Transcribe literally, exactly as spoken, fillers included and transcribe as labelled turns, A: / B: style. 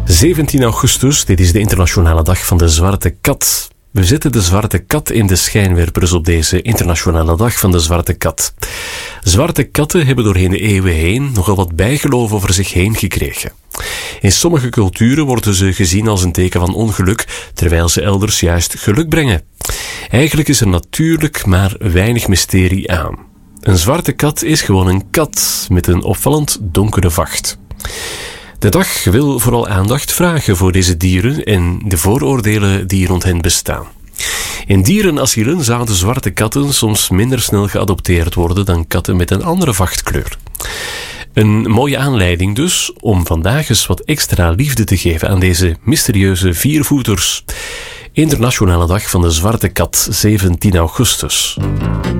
A: zeventien augustus, dit is de internationale dag van de Zwarte Kat. We zetten de zwarte kat in de schijnwerpers op deze internationale dag van de Zwarte Kat. Zwarte katten hebben doorheen de eeuwen heen nogal wat bijgeloof over zich heen gekregen. In sommige culturen worden ze gezien als een teken van ongeluk, terwijl ze elders juist geluk brengen. Eigenlijk is er natuurlijk maar weinig mysterie aan. Een zwarte kat is gewoon een kat met een opvallend donkere vacht. De dag wil vooral aandacht vragen voor deze dieren en de vooroordelen die rond hen bestaan. In dierenasielen zouden zwarte katten soms minder snel geadopteerd worden dan katten met een andere vachtkleur. Een mooie aanleiding dus om vandaag eens wat extra liefde te geven aan deze mysterieuze viervoeters. Internationale dag van de Zwarte Kat, zeventien augustus.